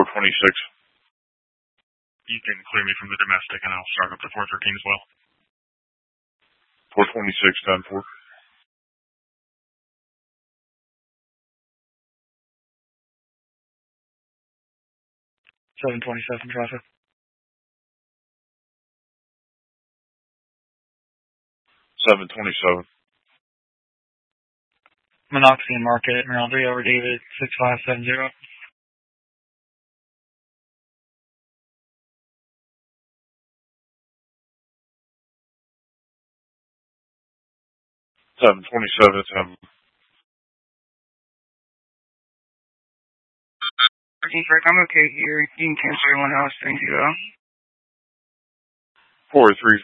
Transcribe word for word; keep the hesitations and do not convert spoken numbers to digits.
twenty-six. You can clear me from the domestic, and I'll start up to four thirteen as well. four twenty-six, ten four. seven twenty-seven traffic. seven twenty-seven. Monoxide Market, Maryland three over David, six five seven zero. seven twenty-seven, ten. Frank, I'm okay here. You can cancel everyone else. Thank you, though. four three